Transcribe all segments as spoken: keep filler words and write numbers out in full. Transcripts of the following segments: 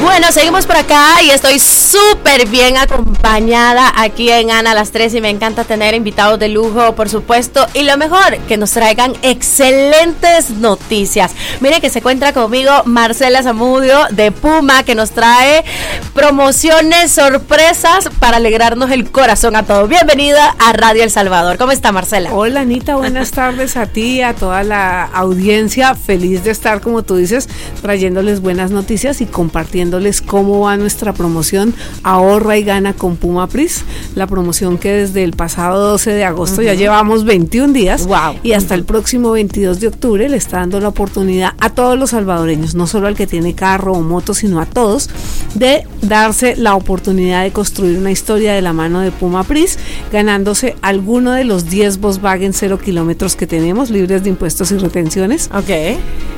Bueno, seguimos por acá y estoy súper bien acompañada aquí en Ana a las tres y me encanta tener invitados de lujo, por supuesto, y lo mejor, que nos traigan excelentes noticias. Mire que se encuentra conmigo Marcela Zamudio de Puma, que nos trae promociones, sorpresas para alegrarnos el corazón a todos. Bienvenida a Radio El Salvador. ¿Cómo está, Marcela? Hola, Anita, buenas tardes a ti, a toda la audiencia. Feliz de estar, como tú dices, trayéndoles buenas noticias y compartiéndoles cómo va nuestra promoción Ahorra y Gana con Puma Pris, la promoción que desde el pasado doce de agosto uh-huh. ya llevamos veintiún días wow. y hasta uh-huh. el próximo veintidós de octubre le está dando la oportunidad a todos los salvadoreños, no solo al que tiene carro o moto, sino a todos, de darse la oportunidad de construir una historia de la mano de Puma Pris, ganándose alguno de los diez Volkswagen cero kilómetros que tenemos, libres de impuestos y retenciones. Ok.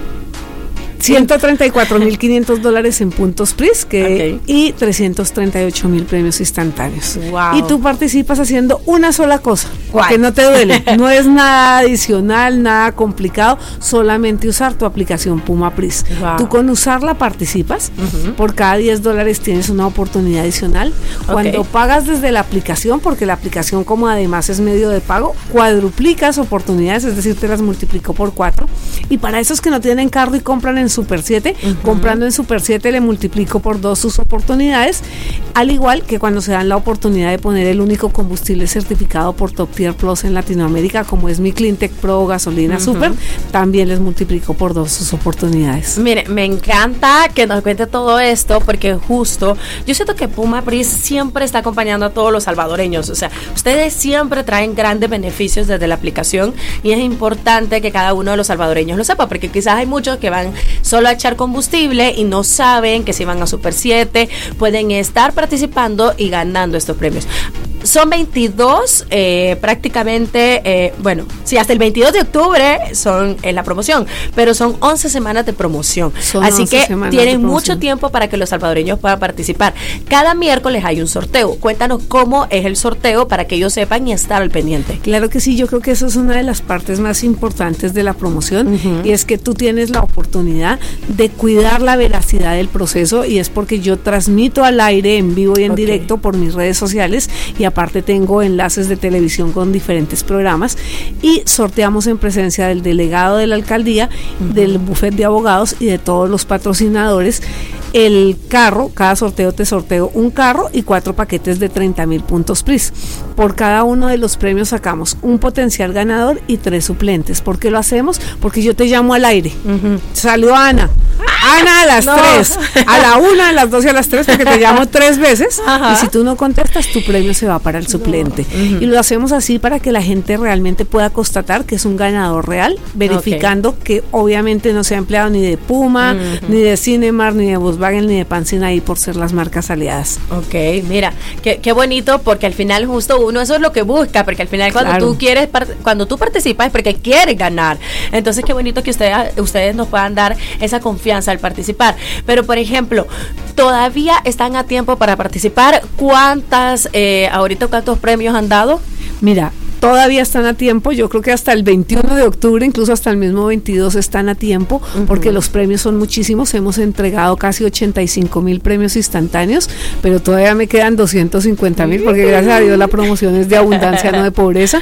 ciento treinta y cuatro mil quinientos dólares en puntos Pris que, okay. y trescientos treinta y ocho mil premios instantáneos. Wow. Y tú participas haciendo una sola cosa, ¿cuál? Que no te duele. No es nada adicional, nada complicado, solamente usar tu aplicación Puma Pris. Wow. Tú con usarla participas. Uh-huh. Por cada diez dólares tienes una oportunidad adicional. Okay. Cuando pagas desde la aplicación, porque la aplicación como además es medio de pago, cuadruplicas oportunidades, es decir, te las multiplicó por cuatro. Y para esos que no tienen carro y compran en Super siete, uh-huh. comprando en Super siete le multiplico por dos sus oportunidades, al igual que cuando se dan la oportunidad de poner el único combustible certificado por Top Tier Plus en Latinoamérica, como es mi Cleantech Pro gasolina uh-huh. Super, también les multiplico por dos sus oportunidades. Mire, me encanta que nos cuente todo esto, porque justo, yo siento que Puma Pris siempre está acompañando a todos los salvadoreños, o sea, ustedes siempre traen grandes beneficios desde la aplicación y es importante que cada uno de los salvadoreños lo sepa, porque quizás hay muchos que van solo a echar combustible y no saben que si van a Super siete pueden estar participando y ganando estos premios. Son veintidós, eh, prácticamente, eh, bueno, sí, hasta el veintidós de octubre son en la promoción, pero son once semanas de promoción. Son Así que tienen mucho tiempo para que los salvadoreños puedan participar. Cada miércoles hay un sorteo. Cuéntanos cómo es el sorteo para que ellos sepan y estar al pendiente. Claro que sí, yo creo que eso es una de las partes más importantes de la promoción uh-huh. y es que tú tienes la oportunidad de cuidar la veracidad del proceso y es porque yo transmito al aire en vivo y en okay. directo por mis redes sociales y aparte tengo enlaces de televisión con diferentes programas y sorteamos en presencia del delegado de la alcaldía, uh-huh. del bufete de abogados y de todos los patrocinadores el carro. Cada sorteo te sorteo un carro y cuatro paquetes de treinta mil puntos Pris. Por cada uno de los premios sacamos un potencial ganador y tres suplentes. ¿Por qué lo hacemos? Porque yo te llamo al aire. Uh-huh. Salió Ana. Ana a las no. tres, a la una, a las dos y a las tres, porque te llamo tres veces. Ajá. Y si tú no contestas, tu premio se va para el suplente. No. Uh-huh. Y lo hacemos así para que la gente realmente pueda constatar que es un ganador real, verificando okay. que obviamente no se ha empleado ni de Puma, uh-huh. ni de Cinemark, ni de Volkswagen, ni de Pancina ahí por ser las marcas aliadas. Ok, mira, qué, qué bonito, porque al final justo uno eso es lo que busca, porque al final cuando claro. tú quieres, cuando tú participas es porque quieres ganar. Entonces qué bonito que ustedes, ustedes nos puedan dar esa confianza al participar. Pero por ejemplo, todavía están a tiempo para participar. ¿Cuántas, eh, ahorita cuántos premios han dado? Mira, todavía están a tiempo, yo creo que hasta el veintiuno de octubre, incluso hasta el mismo veintidós están a tiempo, uh-huh. porque los premios son muchísimos, hemos entregado casi ochenta y cinco mil premios instantáneos, pero todavía me quedan doscientos cincuenta mil, porque gracias a Dios la promoción es de abundancia, no de pobreza.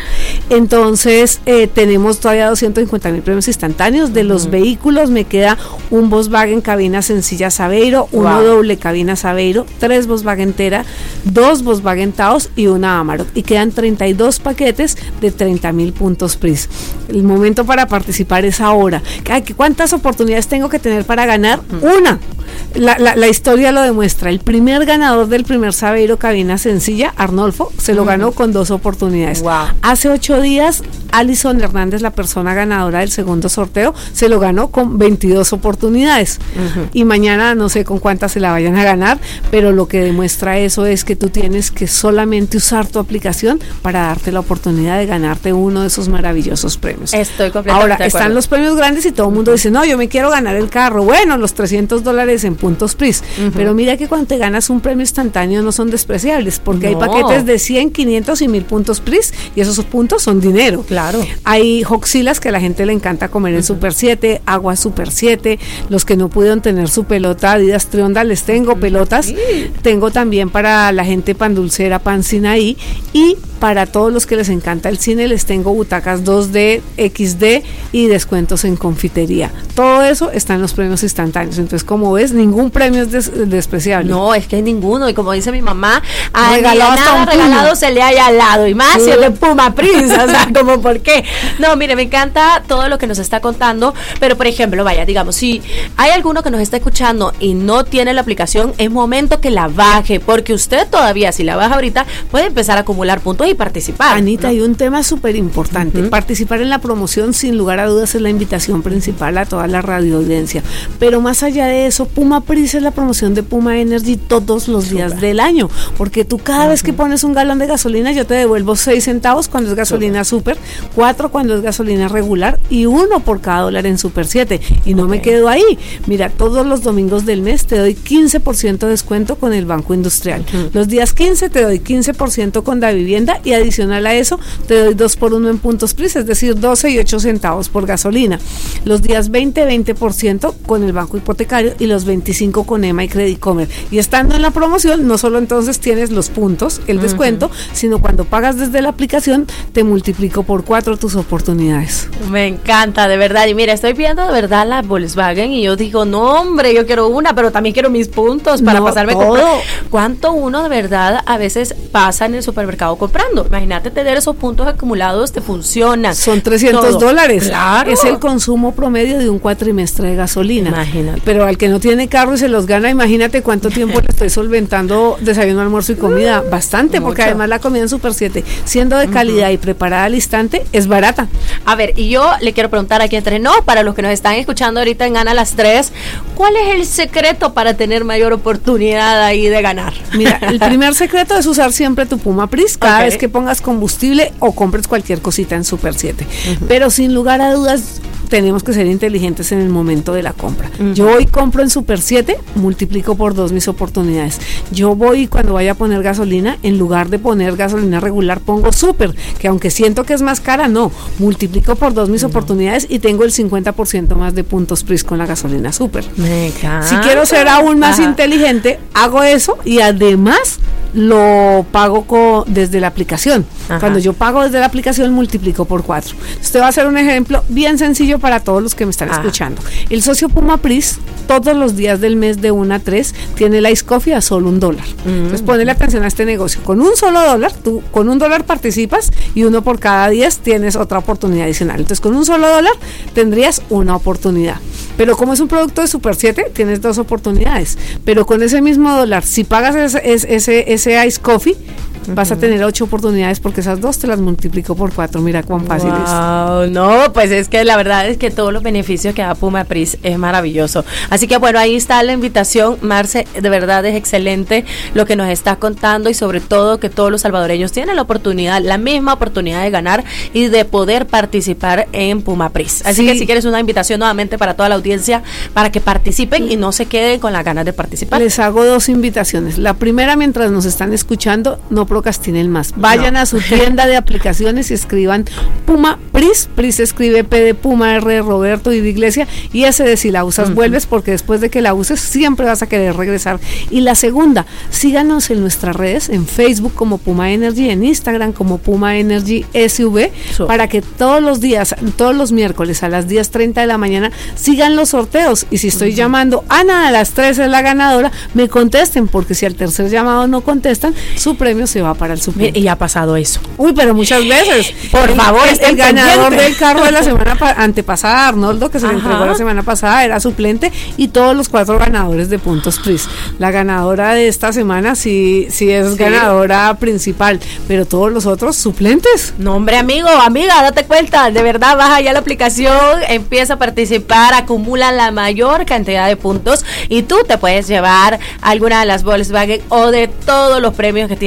Entonces eh, tenemos todavía doscientos cincuenta mil premios instantáneos. De uh-huh. los vehículos me queda un Volkswagen cabina sencilla Saveiro, wow. uno doble cabina Saveiro, tres Volkswagen Tera, dos Volkswagen Taos y una Amarok, y quedan treinta y dos paquetes de treinta mil puntos Pris. El momento para participar es ahora. ¿Cuántas oportunidades tengo que tener para ganar? Uh-huh. Una. La, la, la historia lo demuestra. El primer ganador del primer Saveiro cabina sencilla, Arnolfo, se lo uh-huh. ganó con dos oportunidades. Wow. Hace ocho días, Alison Hernández, la persona ganadora del segundo sorteo, se lo ganó con veintidós oportunidades. Uh-huh. Y mañana no sé con cuántas se la vayan a ganar, pero lo que demuestra eso es que tú tienes que solamente usar tu aplicación para darte la oportunidad de ganarte uno de esos maravillosos premios. Estoy completamente Ahora, de acuerdo. Están los premios grandes y todo el mundo dice, no, yo me quiero ganar el carro. Bueno, los trescientos dólares en puntos Pris. Uh-huh. Pero mira que cuando te ganas un premio instantáneo no son despreciables, porque no. hay paquetes de cien, quinientos y mil puntos Pris, y esos puntos son dinero. Claro. Hay Hoxilas que a la gente le encanta comer uh-huh. en Super siete, Agua Super siete, los que no pudieron tener su pelota Adidas Trionda, les tengo uh-huh. pelotas. Sí. Tengo también para la gente pan dulcera, pan Sinaí, y para todos los que les encanta el cine les tengo butacas dos D, equis de y descuentos en confitería. Todo eso está en los premios instantáneos. Entonces, como ves, ningún premio es des- despreciable. No, es que hay ninguno. Y como dice mi mamá, a regalado, nada regalado se le haya al lado. Y más sí. si es de Puma Pris. O sea, como por qué. No, mire, me encanta todo lo que nos está contando. Pero, por ejemplo, vaya, digamos, si hay alguno que nos está escuchando y no tiene la aplicación, es momento que la baje. Porque usted todavía, si la baja ahorita, puede empezar a acumular puntos y participar. Anita, ¿no? hay un tema súper importante. Uh-huh. Participar en la promoción, sin lugar a dudas, es la invitación principal a toda la radioaudiencia. Pero más allá de eso, Puma Pris es la promoción de Puma Energy todos los días Super. del año. Porque tú cada uh-huh. vez que pones un galón de gasolina, yo te devuelvo seis centavos cuando es gasolina Super, cuatro cuando es gasolina regular y uno por cada dólar en Super siete. Y no okay. me quedo ahí. Mira, todos los domingos del mes te doy quince por ciento de descuento con el Banco Industrial. Uh-huh. Los días quince te doy quince por ciento con Da Vivienda y adicional a eso te doy dos por uno en puntos Pris, es decir, doce y ocho centavos por gasolina. Los días veinte, veinte por ciento con el Banco Hipotecario y los veinticinco con EMA y Credicomer. Y estando en la promoción, no solo entonces tienes los puntos, el uh-huh. descuento, sino cuando pagas desde la aplicación, te multiplico por cuatro tus oportunidades. Me encanta, de verdad. Y mira, estoy viendo de verdad la Volkswagen y yo digo, no hombre, yo quiero una, pero también quiero mis puntos para no, pasarme todo. Comprar. ¿Cuánto uno de verdad a veces pasa en el supermercado comprando? Imagínate tener esos puntos acumulados, te funcionan. Son trescientos dólares. Claro. Es el consumo promedio de un cuatrimestre de gasolina. Imagínate. Pero al que no tiene carro y se los gana, imagínate cuánto tiempo le estoy solventando desayuno, almuerzo y comida. Bastante, porque Mucho. Además la comida en Super siete, siendo de calidad uh-huh. y preparada al instante, es barata. A ver, y yo le quiero preguntar aquí entre no, para los que nos están escuchando ahorita en Gana las tres, ¿cuál es el secreto para tener mayor oportunidad ahí de ganar? Mira, el primer secreto es usar siempre tu Puma Pris cada okay. vez que pongas combustible o compres cualquier cosita en Super siete. Uh-huh. Pero sin lugar a dudas, tenemos que ser inteligentes en el momento de la compra. Uh-huh. Yo hoy compro en Super siete, multiplico por dos mis oportunidades. Yo voy cuando vaya a poner gasolina, en lugar de poner gasolina regular, pongo Super, que aunque siento que es más cara, no, multiplico por dos mis uh-huh. oportunidades y tengo el cincuenta por ciento más de puntos Pris con la gasolina Super. Me encanta. Si quiero ser aún más Ajá. inteligente, hago eso y además lo pago co- desde la aplicación. Ajá. Cuando yo pago desde la aplicación, multiplico por cuatro. Usted va a hacer un ejemplo bien sencillo para todos los que me están Ajá. escuchando. El socio Puma Pris, todos los días del mes de uno a tres, tiene el Ice Coffee a solo un dólar. Mm. Entonces, ponle atención a este negocio. Con un solo dólar, tú con un dólar participas y uno por cada diez tienes otra oportunidad adicional. Entonces, con un solo dólar tendrías una oportunidad. Pero como es un producto de Super siete, tienes dos oportunidades. Pero con ese mismo dólar, si pagas ese, ese, ese Ice Coffee, uh-huh. vas a tener ocho oportunidades porque esas dos te las multiplico por cuatro. Mira cuán fácil wow, es. No, pues es que la verdad es que todos los beneficios que da Puma Pris es maravilloso. Así que bueno, ahí está la invitación. Marce, de verdad es excelente lo que nos está contando y sobre todo que todos los salvadoreños tienen la oportunidad, la misma oportunidad de ganar y de poder participar en Puma Pris. Así sí. que si quieres una invitación nuevamente para toda la audiencia para que participen sí. y no se queden con las ganas de participar. Les hago dos invitaciones. La primera, mientras nos están escuchando, no procrastinen más. Vayan no. a su tienda de aplicaciones y escriban Puma Pris. Pris se escribe P de Puma, R de Roberto y de Iglesia, y ese de si la usas uh-huh. vuelves, porque después de que la uses siempre vas a querer regresar. Y la segunda, síganos en nuestras redes, en Facebook como Puma Energy, en Instagram como Puma Energy S V, so. para que todos los días, todos los miércoles a las diez treinta de la mañana sigan los sorteos, y si estoy uh-huh. llamando Ana a las tres es la ganadora, me contesten, porque si al tercer llamado no contestan, su premio se va para el suplente. Y ha pasado eso. Uy, pero muchas veces. Por el, favor, el, el ganador pendiente. del carro de la semana pa- antepasada, Arnoldo, que se Ajá. le entregó la semana pasada, era suplente, y todos los cuatro ganadores de puntos Pris. La ganadora de esta semana sí, sí es sí. ganadora principal, pero todos los otros suplentes. No, hombre, amigo, amiga, date cuenta, de verdad, baja ya la aplicación, empieza a participar, acumula la mayor cantidad de puntos y tú te puedes llevar alguna de las Volkswagen o de todos los premios que tiene Puma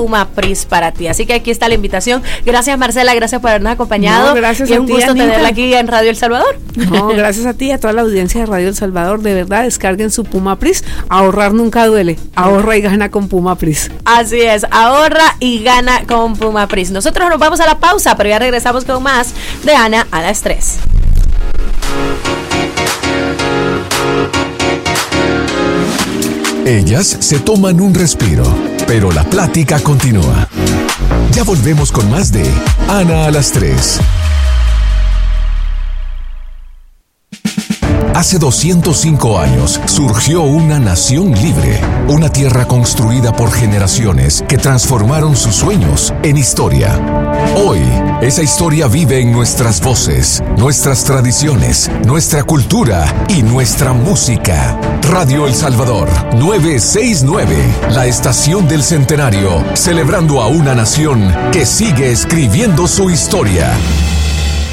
Puma Pris para ti. Así que aquí está la invitación. Gracias, Marcela, gracias por habernos acompañado. No, gracias y a un ti, gusto Anita. tenerla aquí en Radio El Salvador. No, gracias a ti y a toda la audiencia de Radio El Salvador. De verdad, descarguen su Puma Pris. Ahorrar nunca duele. Ahorra y gana con Puma Pris. Así es, ahorra y gana con Puma Pris. Nosotros nos vamos a la pausa, pero ya regresamos con más de Ana a las tres. Ellas se toman un respiro, pero la plática continúa. Ya volvemos con más de Ana a las tres. Hace doscientos cinco años surgió una nación libre, una tierra construida por generaciones que transformaron sus sueños en historia. Hoy, esa historia vive en nuestras voces, nuestras tradiciones, nuestra cultura y nuestra música. Radio El Salvador, novecientos sesenta y nueve, la estación del centenario, celebrando a una nación que sigue escribiendo su historia.